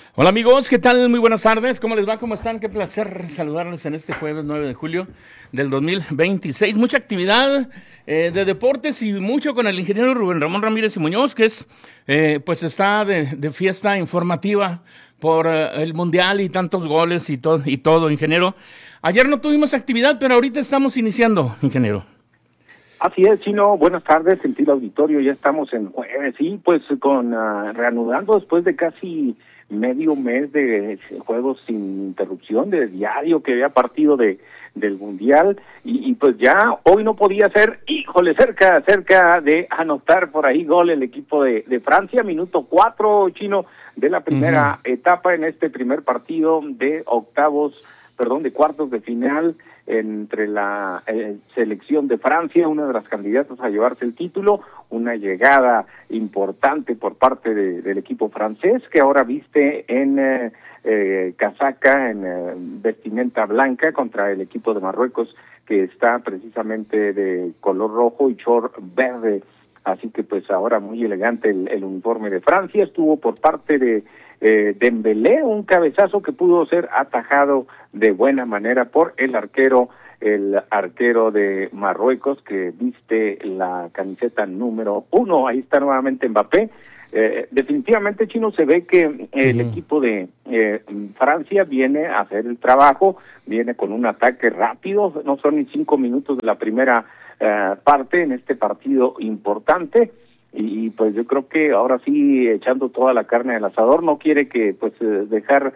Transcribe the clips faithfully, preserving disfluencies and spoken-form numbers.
Hola amigos, ¿qué tal? Muy buenas tardes, ¿cómo les va? ¿Cómo están? Qué placer saludarles en este jueves nueve de julio del dos mil veintiséis. Mucha actividad eh, de deportes y mucho con el ingeniero Rubén Ramón Ramírez y Muñoz, que es, eh, pues está de, de fiesta informativa por eh, el Mundial y tantos goles y, to- y todo, ingeniero. Ayer no tuvimos actividad, pero ahorita estamos iniciando, ingeniero. Así es, Chino. Buenas tardes, gentil auditorio. Ya estamos en jueves, sí, pues con uh, reanudando después de casi medio mes de juegos sin interrupción, de diario que había partido de del Mundial, y, y pues ya hoy no podía ser, híjole, cerca, cerca de anotar por ahí gol el equipo de, de Francia, minuto cuatro, Chino, de la primera uh-huh. etapa en este primer partido de octavos, perdón, de cuartos de final, entre la eh, selección de Francia, una de las candidatas a llevarse el título, una llegada importante por parte de, del equipo francés, que ahora viste en eh, eh, casaca, en eh, vestimenta blanca contra el equipo de Marruecos, que está precisamente de color rojo y short verde. Así que pues ahora muy elegante el, el uniforme de Francia. Estuvo por parte de eh, Dembélé, un cabezazo que pudo ser atajado de buena manera por el arquero, el arquero de Marruecos, que viste la camiseta número uno. Ahí está nuevamente Mbappé. Eh, definitivamente, Chino, se ve que el uh-huh. equipo de eh, Francia viene a hacer el trabajo, viene con un ataque rápido, no son ni cinco minutos de la primera uh, parte en este partido importante, y, y pues yo creo que ahora sí, echando toda la carne al asador, no quiere que pues eh, dejar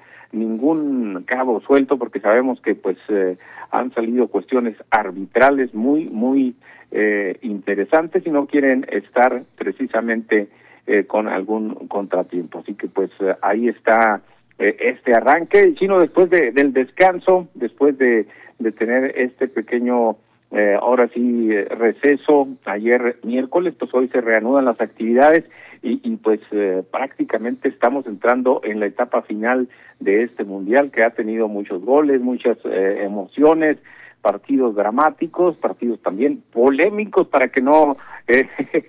ningún cabo suelto, porque sabemos que pues eh, han salido cuestiones arbitrales muy, muy eh, interesantes y no quieren estar precisamente Eh, con algún contratiempo. Así que pues eh, ahí está eh, este arranque. El Chino, después de, del descanso, después de, de tener este pequeño, eh, ahora sí, eh, receso, ayer miércoles, pues hoy se reanudan las actividades y, y pues eh, prácticamente estamos entrando en la etapa final de este Mundial, que ha tenido muchos goles, muchas eh, emociones, partidos dramáticos, partidos también polémicos, para que no eh,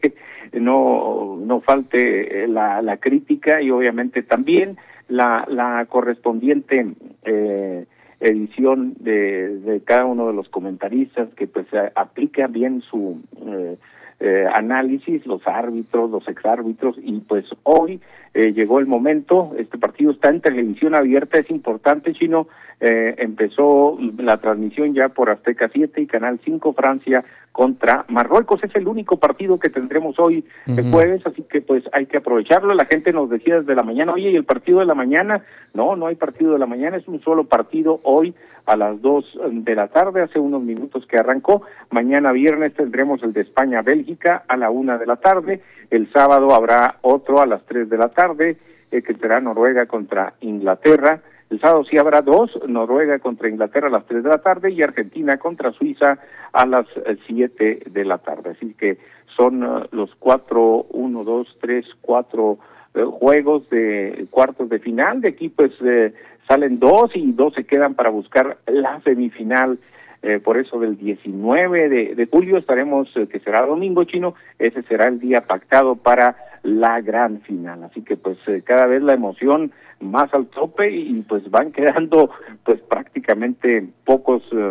no no falte la, la crítica, y obviamente también la la correspondiente eh, edición de, de cada uno de los comentaristas, que pues aplica bien su eh, eh, análisis, los árbitros, los exárbitros, y pues hoy eh, llegó el momento. Este partido está en televisión abierta, es importante, Chino. Eh, empezó la transmisión ya por Azteca siete y Canal cinco, Francia contra Marruecos. Es el único partido que tendremos hoy uh-huh. el jueves, así que pues hay que aprovecharlo. La gente nos decía desde la mañana, oye, ¿y el partido de la mañana? No, no hay partido de la mañana, es un solo partido hoy a las dos de la tarde, hace unos minutos que arrancó. Mañana viernes tendremos el de España-Bélgica a la una de la tarde, el sábado habrá otro a las tres de la tarde, eh, que será Noruega contra Inglaterra. El sábado sí habrá dos, Noruega contra Inglaterra a las tres de la tarde y Argentina contra Suiza a las siete de la tarde. Así que son uh, los cuatro, uno, dos, tres, cuatro uh, juegos de cuartos de final. De aquí pues eh, salen dos y dos se quedan para buscar la semifinal. Eh, por eso del diecinueve de, de julio estaremos, eh, que será domingo, Chino, ese será el día pactado para la gran final. Así que pues eh, cada vez la emoción más al tope, y pues van quedando pues prácticamente pocos eh,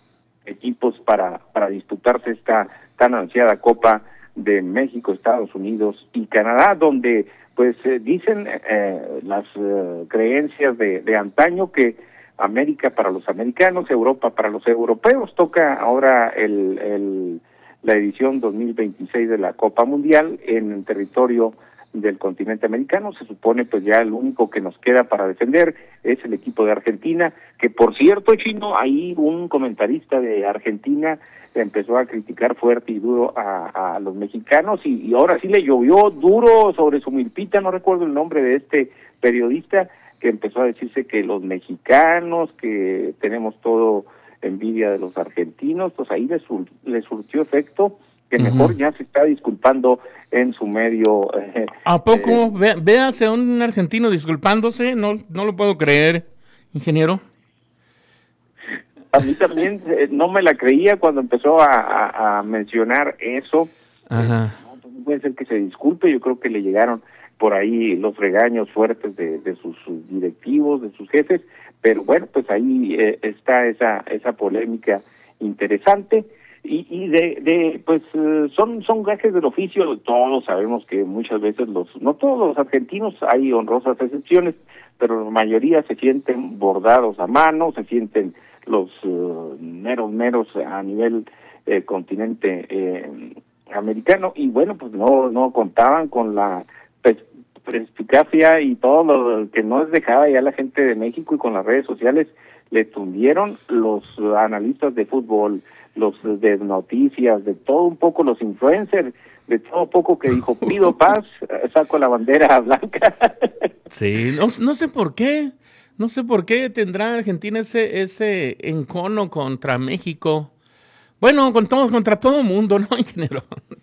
equipos para para disputarse esta tan ansiada Copa de México, Estados Unidos y Canadá, donde pues eh, dicen eh, las eh, creencias de, de antaño que América para los americanos, Europa para los europeos. Toca ahora el, el la edición dos mil veintiséis de la Copa Mundial en el territorio del continente americano. Se supone pues ya el único que nos queda para defender es el equipo de Argentina, que por cierto, Chino, ahí un comentarista de Argentina empezó a criticar fuerte y duro a, a los mexicanos, y, y ahora sí le llovió duro sobre su milpita, no recuerdo el nombre de este periodista, que empezó a decirse que los mexicanos, que tenemos todo envidia de los argentinos. Pues ahí le, sur, le surtió efecto, que mejor uh-huh. ya se está disculpando en su medio. Eh, ¿A poco? Eh, Ve, véase a un argentino disculpándose, no no lo puedo creer, ingeniero. A mí también eh, no me la creía cuando empezó a, a, a mencionar eso. Ajá. Eh, no, no puede ser que se disculpe, yo creo que le llegaron por ahí los regaños fuertes de, de sus, sus directivos, de sus jefes, pero bueno, pues ahí eh, está esa esa polémica interesante. Y, y de, de pues eh, son son gajes del oficio. Todos sabemos que muchas veces los, no todos los argentinos, hay honrosas excepciones, pero la mayoría se sienten bordados a mano, se sienten los uh, meros meros a nivel eh, continente eh, americano, y bueno, pues no no contaban con la pues, perspicacia y todo lo que no les dejaba ya la gente de México, y con las redes sociales le tundieron los analistas de fútbol, los de noticias, de todo un poco, los influencers, de todo un poco, que dijo, pido paz, saco la bandera blanca. Sí, no, no sé por qué, no sé por qué tendrá Argentina ese ese encono contra México. Bueno, con todo, contra todo el mundo, ¿no, ingeniero?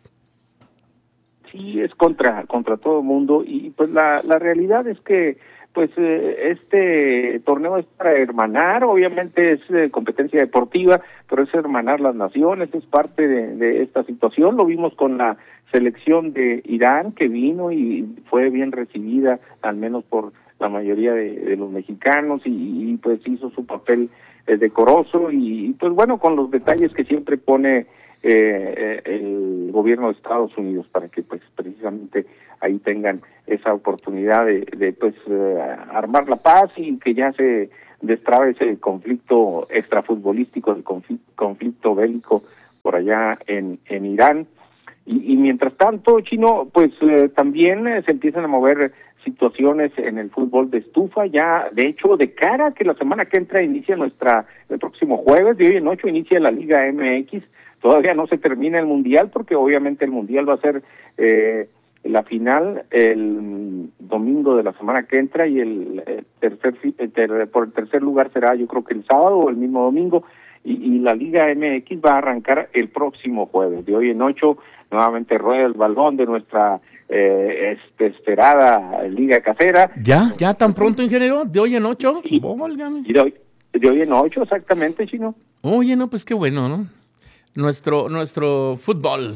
Sí, es contra contra todo el mundo, y pues la, la realidad es que pues eh, este torneo es para hermanar, obviamente es eh, competencia deportiva, pero es hermanar las naciones, es parte de, de esta situación. Lo vimos con la selección de Irán, que vino y fue bien recibida, al menos por la mayoría de, de los mexicanos, y, y pues hizo su papel eh, decoroso, y, y pues bueno, con los detalles que siempre pone eh, el gobierno de Estados Unidos, para que pues precisamente ahí tengan esa oportunidad de, de pues eh, armar la paz, y que ya se destrabe ese conflicto extrafutbolístico, el conflicto, conflicto bélico por allá en, en Irán. Y, y mientras tanto, Chino, pues eh, también eh, se empiezan a mover situaciones en el fútbol de estufa, ya de hecho de cara a que la semana que entra inicia nuestra, el próximo jueves, de hoy en ocho inicia la Liga M X. Todavía no se termina el Mundial, porque obviamente el Mundial va a ser eh, la final el domingo de la semana que entra, y el, el tercer el ter, por el tercer lugar será, yo creo que el sábado o el mismo domingo, y, y la Liga M X va a arrancar el próximo jueves. De hoy en ocho nuevamente rueda el balón de nuestra eh, este, esperada Liga Casera. ¿Ya? ¿Ya tan pronto, ingeniero? ¿De hoy en ocho? Y, y de, hoy, de hoy en ocho, exactamente, Chino. Oye, no, pues qué bueno, ¿no? Nuestro nuestro fútbol.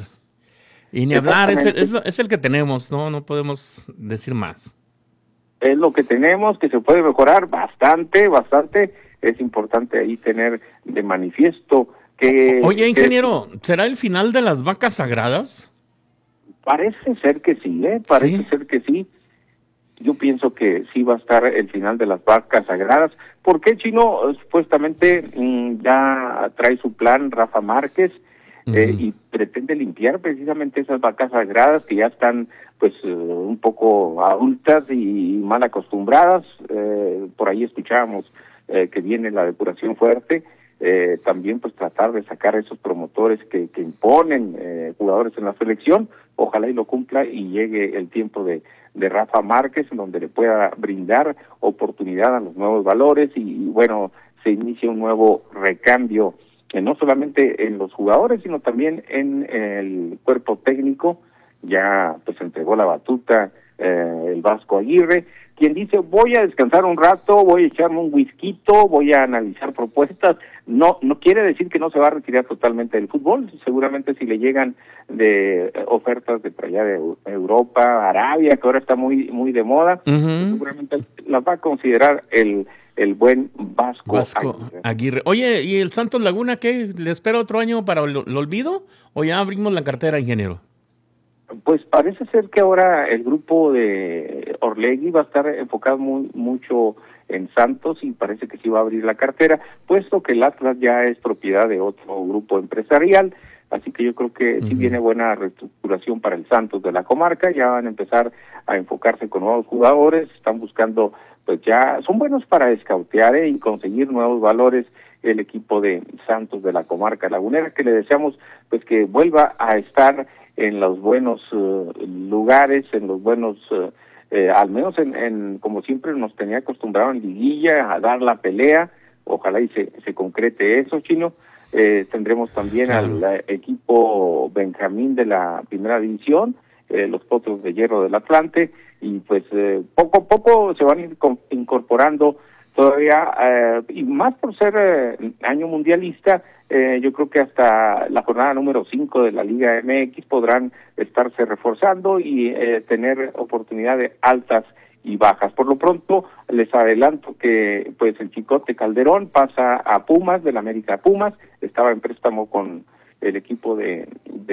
Y ni hablar, es el, es, lo, es el que tenemos, ¿no? No podemos decir más. Es lo que tenemos, que se puede mejorar bastante, bastante. Es importante ahí tener de manifiesto que... Oye, ingeniero, que, ¿será el final de las vacas sagradas? Parece ser que sí, ¿eh? Parece ¿Sí? ser que sí. Yo pienso que sí va a estar el final de las vacas sagradas. ¿Por qué, Chino? Supuestamente mmm, ya trae su plan Rafa Márquez, uh-huh. eh, y pretende limpiar precisamente esas vacas sagradas que ya están pues uh, un poco adultas y mal acostumbradas. Eh, por ahí escuchábamos eh, que viene la depuración fuerte. Eh, también pues tratar de sacar esos promotores que, que imponen eh, jugadores en la selección. Ojalá y lo cumpla y llegue el tiempo de, de Rafa Márquez, en donde le pueda brindar oportunidad a los nuevos valores, y, y bueno, se inicia un nuevo recambio, eh, no solamente en los jugadores, sino también en el cuerpo técnico. Ya pues entregó la batuta eh, el Vasco Aguirre, quien dice, voy a descansar un rato, voy a echarme un whisky, voy a analizar propuestas. No no quiere decir que no se va a retirar totalmente del fútbol. Seguramente si le llegan de ofertas de por allá de Europa, Arabia, que ahora está muy muy de moda, uh-huh. seguramente las va a considerar el el buen Vasco, Vasco Aguirre. Aguirre. Oye, ¿y el Santos Laguna qué? ¿Le espera otro año para el, el olvido o ya abrimos la cartera, ingeniero? Pues parece ser que ahora el grupo de Orlegui va a estar enfocado muy mucho en Santos, y parece que sí va a abrir la cartera, puesto que el Atlas ya es propiedad de otro grupo empresarial. Así que yo creo que uh-huh. sí viene buena reestructuración para el Santos de la comarca. Ya van a empezar a enfocarse con nuevos jugadores, están buscando, pues ya son buenos para escautear ¿eh? y conseguir nuevos valores. El equipo de Santos de la comarca lagunera, que le deseamos pues que vuelva a estar en los buenos uh, lugares, en los buenos, uh, eh, al menos en, en como siempre nos tenía acostumbrado en liguilla, a dar la pelea. Ojalá y se, se concrete eso, Chino. Eh, tendremos también claro. al equipo Benjamín de la primera división, eh, los Potros de Hierro del Atlante, y pues eh, poco a poco se van a ir incorporando todavía, eh, y más por ser eh, año mundialista, eh, yo creo que hasta la jornada número cinco de la Liga M X podrán estarse reforzando y eh, tener oportunidad de altas y bajas. Por lo pronto, les adelanto que pues el Chicote Calderón pasa a Pumas, del América a Pumas, estaba en préstamo con el equipo de,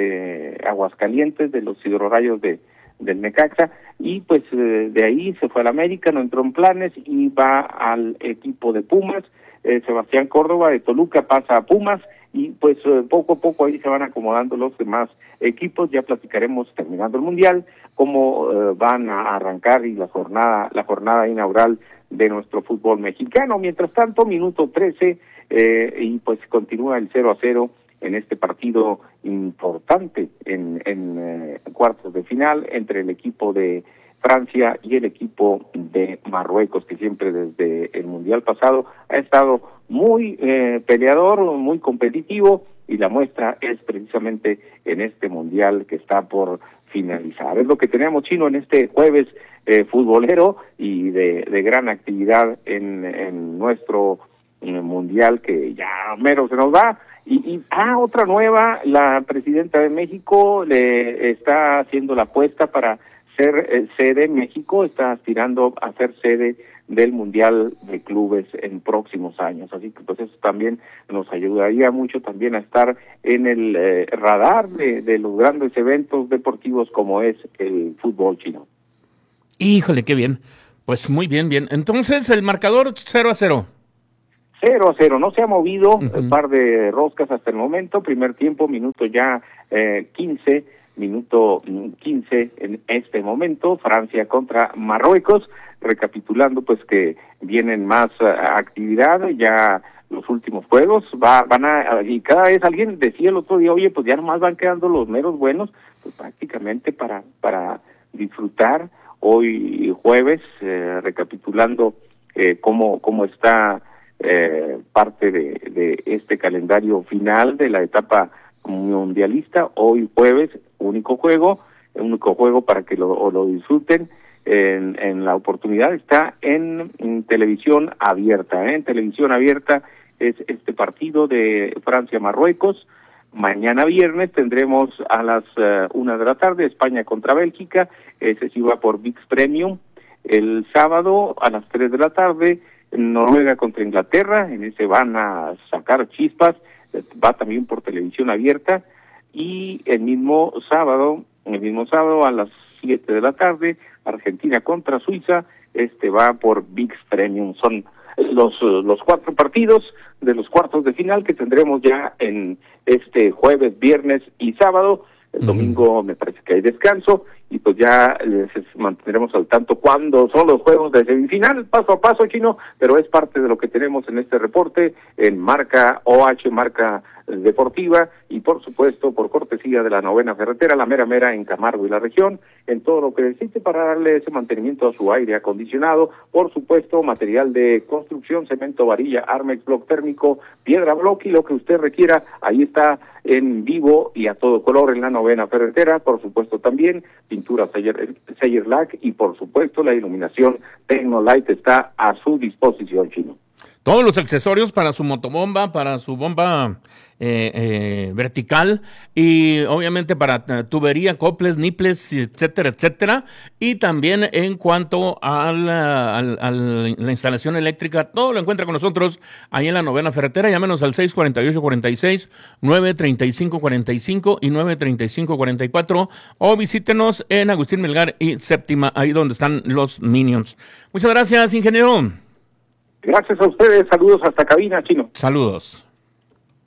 de Aguascalientes, de los Hidrorrayos de del Necaxa, y pues eh, de ahí se fue al América, no entró en planes y va al equipo de Pumas. eh, Sebastián Córdoba de Toluca pasa a Pumas, y pues eh, poco a poco ahí se van acomodando los demás equipos. Ya platicaremos, terminando el Mundial, cómo eh, van a arrancar y la jornada, la jornada inaugural de nuestro fútbol mexicano. Mientras tanto, minuto trece, eh, y pues continúa el cero a cero en este partido importante en, en eh, cuartos de final entre el equipo de Francia y el equipo de Marruecos, que siempre desde el Mundial pasado ha estado muy eh, peleador, muy competitivo, y la muestra es precisamente en este Mundial que está por finalizar. Es lo que tenemos, Chino, en este jueves eh, futbolero y de, de gran actividad en, en nuestro eh, Mundial, que ya mero se nos va. Y, y ah, otra nueva, la presidenta de México le está haciendo la apuesta para ser eh, sede. México está aspirando a ser sede del Mundial de Clubes en próximos años, así que pues eso también nos ayudaría mucho también a estar en el eh, radar de, de los grandes eventos deportivos como es el fútbol, Chino. Híjole, qué bien, pues muy bien, bien. Entonces el marcador cero a cero. Cero a cero, no se ha movido, Uh-huh. un par de roscas hasta el momento. Primer tiempo, minuto ya eh, quince, minuto quince en este momento, Francia contra Marruecos. Recapitulando, pues que vienen más uh, actividad, ya los últimos juegos, va, van a, y cada vez alguien decía el otro día, oye, pues ya nomás van quedando los meros buenos, pues prácticamente para, para disfrutar hoy jueves, eh, recapitulando eh, cómo, cómo está Eh, parte de, de este calendario final de la etapa mundialista. Hoy jueves, único juego, único juego para que lo, lo disfruten. En, en la oportunidad está en, en televisión abierta, ¿eh? En televisión abierta es este partido de Francia-Marruecos. Mañana viernes tendremos a las uh, una de la tarde España contra Bélgica, ese sí va por V I X Premium. El sábado a las tres de la tarde Noruega contra Inglaterra, en ese van a sacar chispas, va también por televisión abierta. Y el mismo sábado, el mismo sábado a las siete de la tarde, Argentina contra Suiza, este va por V I X Premium. Son los los cuatro partidos de los cuartos de final que tendremos ya en este jueves, viernes y sábado. El domingo me parece que hay descanso, y pues ya les mantendremos al tanto cuando son los juegos de semifinal, paso a paso, Chino, pero es parte de lo que tenemos en este reporte en Marca O H, Marca Deportiva, y por supuesto por cortesía de la Novena Ferretera, la mera mera en Camargo y la región, en todo lo que necesite para darle ese mantenimiento a su aire acondicionado. Por supuesto, material de construcción, cemento, varilla, Armex, bloc térmico, piedra bloque, y lo que usted requiera, ahí está en vivo y a todo color en la Novena Ferretera. Por supuesto también pintura Sellerlac, y por supuesto la iluminación Tecnolight está a su disposición, Chino. Todos los accesorios para su motobomba, para su bomba eh, eh, vertical, y obviamente para uh, tubería, coples, niples, etcétera, etcétera. Y también en cuanto a la, a, a la instalación eléctrica, todo lo encuentra con nosotros ahí en la Novena Ferretera. Llámenos al seis cuatro ocho, cuatro seis, nueve tres cinco, cuatro cinco y nueve tres cinco, cuatro cuatro, o visítenos en Agustín Melgar y Séptima, ahí donde están los Minions. Muchas gracias, ingeniero. Gracias a ustedes, saludos hasta cabina, Chino. Saludos.